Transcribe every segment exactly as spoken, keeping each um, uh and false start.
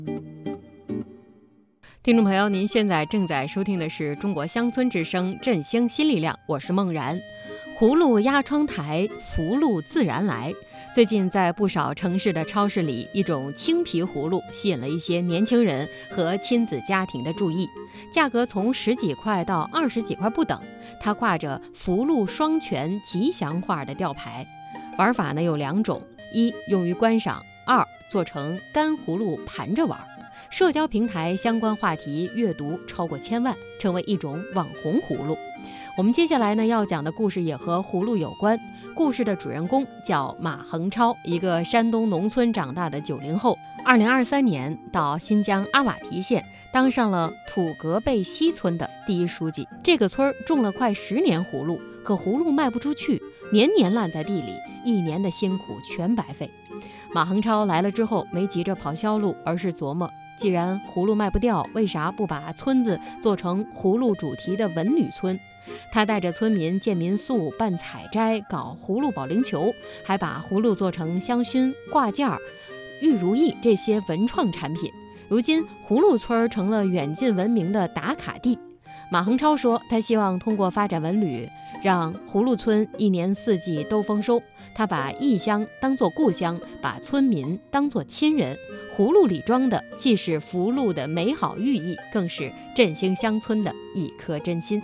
听众朋友，您现在正在收听的是中国乡村之声振兴新力量，我是梦然。葫芦压窗台，福禄自然来。最近在不少城市的超市里，一种青皮葫芦吸引了一些年轻人和亲子家庭的注意，价格从十几块到二十几块不等。它挂着福禄双全吉祥画的吊牌，玩法呢有两种：一用于观赏，二做成干葫芦盘着玩。社交平台相关话题阅读超过千万，成为一种网红葫芦。我们接下来呢要讲的故事也和葫芦有关。故事的主人公叫马恒超，一个山东农村长大的九零后。二零二三年到新疆阿瓦提县当上了土格贝西村的第一书记。这个村种了快十年葫芦，可葫芦卖不出去，年年烂在地里，一年的辛苦全白费。马恒超来了之后，没急着跑销路，而是琢磨，既然葫芦卖不掉，为啥不把村子做成葫芦主题的文旅村？他带着村民建民宿、办采摘、搞葫芦保龄球，还把葫芦做成香薰、挂件、玉如意这些文创产品。如今葫芦村成了远近闻名的打卡地。马恒超说，他希望通过发展文旅，让葫芦村一年四季都丰收。他把异乡当作故乡，把村民当作亲人。葫芦里装的既是福禄的美好寓意，更是振兴乡村的一颗真心。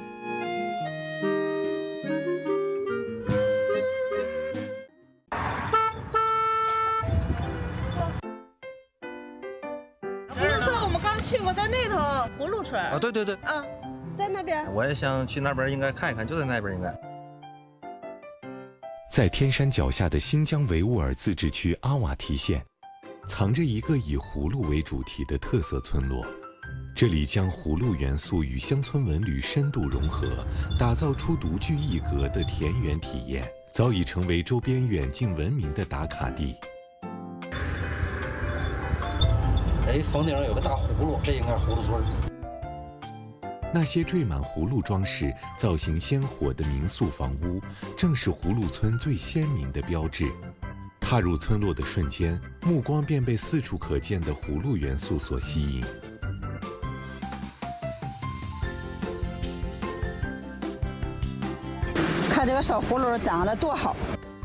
不是说我们刚去过，在那头葫芦村啊？对对对， 啊，在那边。 我也想去那边，应该看一看，就在那边应该。 在天山脚下的新疆维吾尔自治区阿瓦提县，藏着一个以葫芦为主题的特色村落。这里将葫芦元素与乡村文旅深度融合，打造出独具一格的田园体验，早已成为周边远近闻名的打卡地。 哎，房顶上有个大葫芦，这应该是葫芦村。 那些缀满葫芦装饰、造型鲜活的民宿房屋，正是葫芦村最鲜明的标志。踏入村落的瞬间，目光便被四处可见的葫芦元素所吸引。 看这个小葫芦长得多好。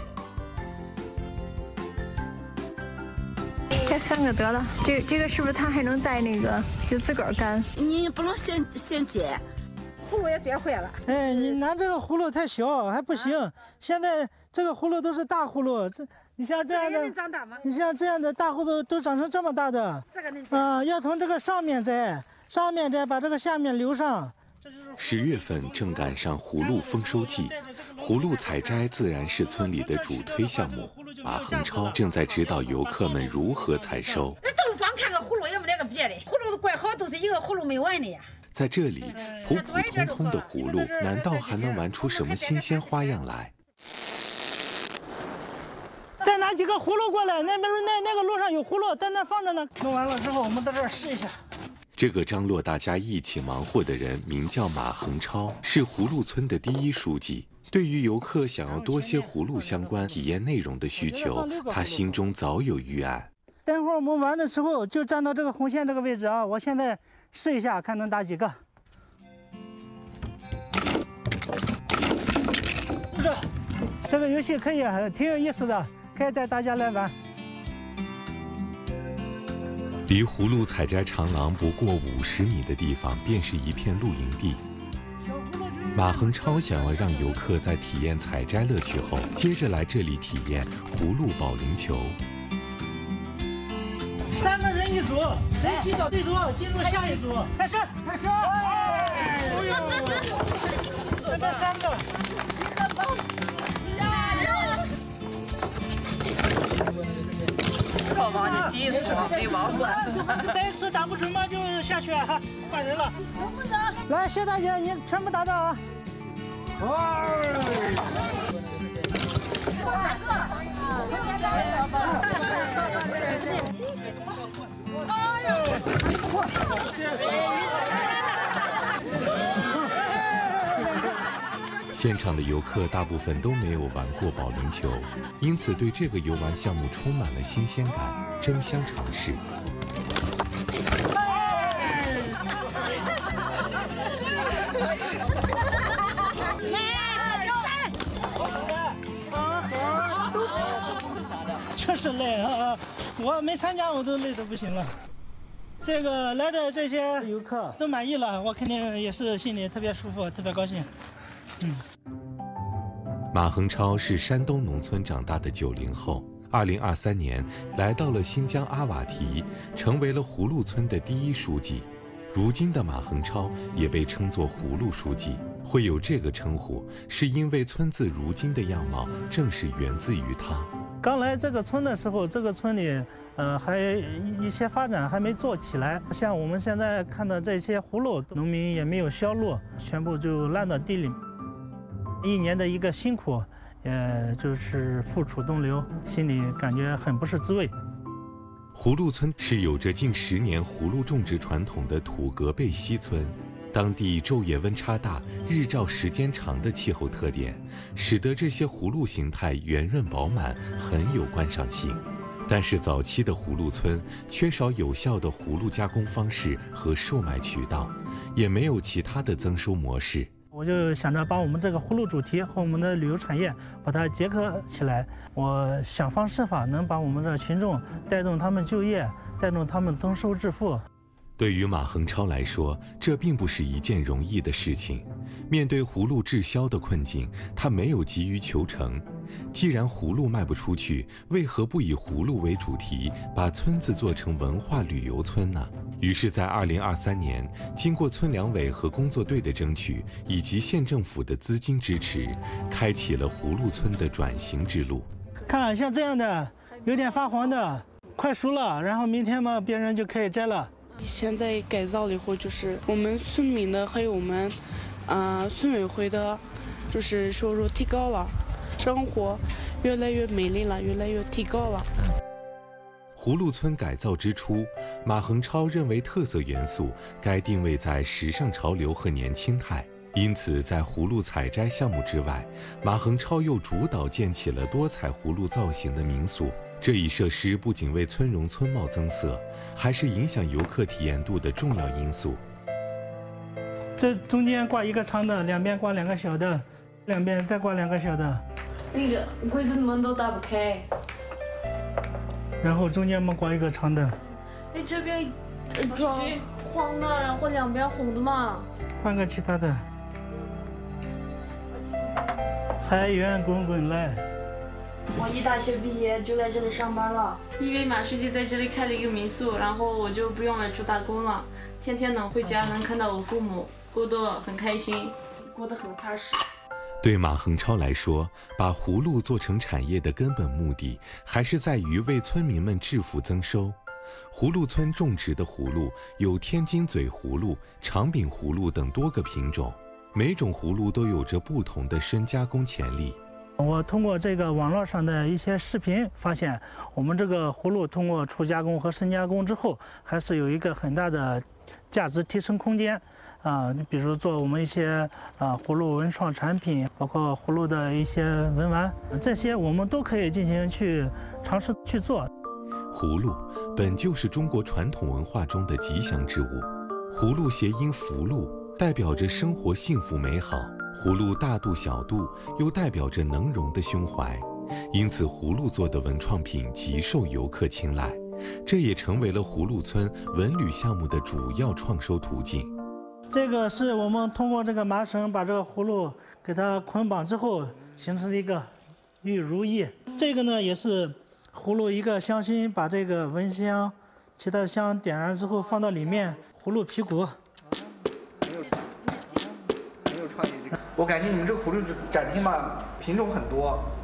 这三个得了，这这个是不是它还能带那个就自个儿干？ 你不能先先剪，葫芦也剪坏了。 哎，你拿这个葫芦太小还不行，啊、现在这个葫芦都是大葫芦，这你像这样的， 能长大吗？ 你像这样的大葫芦都长成这么大的， 这个能啊、呃，要从这个上面摘，上面摘，把这个下面留上。 十月份正赶上葫芦丰收季，葫芦采摘自然是村里的主推项目。马恒超正在指导游客们如何采收。 那都光看个葫芦，也没那个别的。葫芦怪好，都是一个葫芦没完的呀。 在这里，普普通通的葫芦，难道还能玩出什么新鲜花样来？ 再拿几个葫芦过来，那边那那个路上有葫芦，在那放着呢。弄完了之后，我们在这儿试一下。 这个张罗大家一起忙活的人名叫马恒超，是葫芦村的第一书记。对于游客想要多些葫芦相关体验内容的需求，他心中早有预案。 待会儿我们玩的时候就站到这个红线这个位置啊！我现在试一下，看能打几个。四个，这个游戏可以，挺有意思的，可以带大家来玩。 离葫芦采摘长廊不过五十米的地方，便是一片露营地。马恒超想要让游客在体验采摘乐趣后，接着来这里体验葫芦保龄球。 三个人一组，谁踢到最多，进入下一组。开始，开始！哎呦，这边三个。 好吧，你第一次没王子。 第一次打不准嘛，就下去啊，换人了。来，谢大姐，你全部打到啊！哇！ 三个，哎呦！现场的游客大部分都没有玩过保龄球，因此对这个游玩项目充满了新鲜感，争相尝试。 我没参加我都累得不行了。这个来的这些游客都满意了，我肯定也是心里特别舒服，特别高兴。嗯。 马恒超是山东农村长大的九零后，二零二三年来到了新疆阿瓦提，成为了葫芦村的第一书记。如今的马恒超也被称作葫芦书记，会有这个称呼，是因为村子如今的样貌正是源自于他。 刚来这个村的时候，这个村里，呃，还一些发展还没做起来。像我们现在看到这些葫芦，农民也没有销路，全部就烂到地里。一年的一个辛苦，也就是付出东流，心里感觉很不是滋味。 葫芦村是有着近十年葫芦种植传统的土格贝西村，当地昼夜温差大、日照时间长的气候特点，使得这些葫芦形态圆润饱满，很有观赏性。但是早期的葫芦村缺少有效的葫芦加工方式和售卖渠道，也没有其他的增收模式。 我就想着把我们这个葫芦主题和我们的旅游产业把它结合起来，我想方设法能把我们的群众带动他们就业，带动他们增收致富。 对于马恒超来说，这并不是一件容易的事情。面对葫芦滞销的困境，他没有急于求成。既然葫芦卖不出去，为何不以葫芦为主题，把村子做成文化旅游村呢？于是，在二零二三年，经过村两委和工作队的争取，以及县政府的资金支持，开启了葫芦村的转型之路。 看，像这样的有点发黄的，快熟了，然后明天嘛，别人就可以摘了。 现在改造了以后，就是我们村民的还有我们，呃，村委会的，就是收入提高了，生活越来越美丽了，越来越提高了。 葫芦村改造之初，马恒超认为特色元素该定位在时尚潮流和年轻态，因此在葫芦采摘项目之外，马恒超又主导建起了多彩葫芦造型的民宿。这一设施不仅为村容村貌增色，还是影响游客体验度的重要因素。 这中间挂一个长的，两边挂两个小的，两边再挂两个小的。 那个柜子门都打不开。 然后中间嘛挂一个长的。 哎，这边装黄的，然后两边红的嘛。 换个其他的。财源滚滚来。 我一大学毕业就在这里上班了，因为马书记在这里开了一个民宿，然后我就不用外出打工了，天天能回家能看到我父母，过得很开心，过得很踏实。 对马恒超来说，把葫芦做成产业的根本目的，还是在于为村民们致富增收。葫芦村种植的葫芦有天津嘴葫芦、长柄葫芦等多个品种，每种葫芦都有着不同的深加工潜力。 我通过这个网络上的一些视频发现，我们这个葫芦通过初加工和深加工之后，还是有一个很大的价值提升空间。啊，你比如做我们一些啊葫芦文创产品，包括葫芦的一些文玩，这些我们都可以进行去尝试去做。 葫芦本就是中国传统文化中的吉祥之物，葫芦谐音福禄，代表着生活幸福美好。葫芦大度小度，又代表着能容的胸怀，因此葫芦做的文创品极受游客青睐，这也成为了葫芦村文旅项目的主要创收途径。 这个是我们通过这个麻绳把这个葫芦给它捆绑之后形成了一个玉如意。这个呢也是葫芦一个香薰，把这个蚊香、其他香点燃之后放到里面，葫芦皮骨。 很有很有创意，这个我感觉你们这个葫芦展厅吧品种很多，